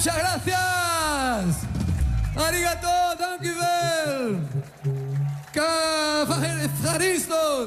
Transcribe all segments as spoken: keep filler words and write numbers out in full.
Muchas gracias. Arigato, dankjewel. Kavaristo.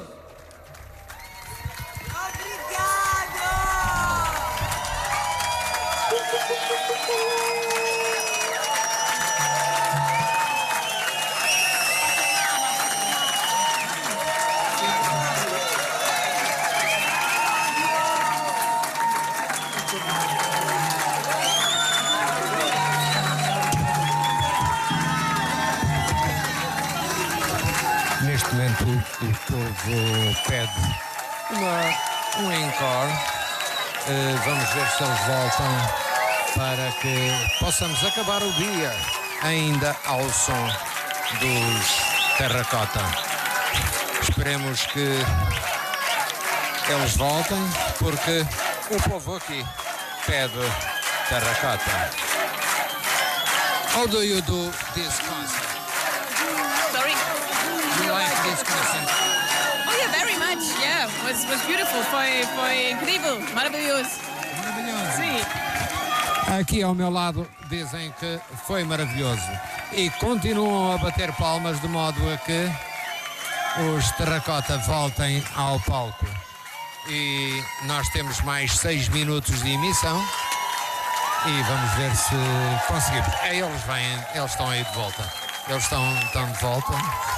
Neste momento o povo pede uma, um encore. Uh, vamos ver se eles voltam para que possamos acabar o dia ainda ao som dos Terracota. Esperemos que eles voltem, porque o povo aqui pede Terracota. How do you do this concert? Sorry. You like this concert? Oh yeah, very much. Yeah, was was beautiful. Foi foi incrível, maravilhoso. Maravilhoso. Sim. Aqui ao meu lado dizem que foi maravilhoso e continuam a bater palmas de modo a que os Terracota voltem ao palco. E nós temos mais seis minutos de emissão e vamos ver se conseguimos. É, eles vêm, eles estão aí de volta. Eles estão, estão de volta.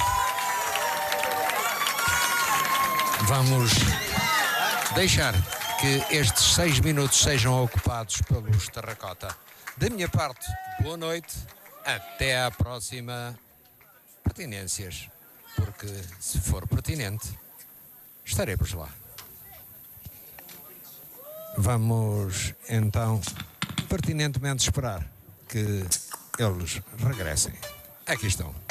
Vamos deixar que estes seis minutos sejam ocupados pelos Terracota. Da minha parte, boa noite, até à próxima pertinências, porque se for pertinente, estaremos lá. Vamos então pertinentemente esperar que eles regressem. Aqui estão.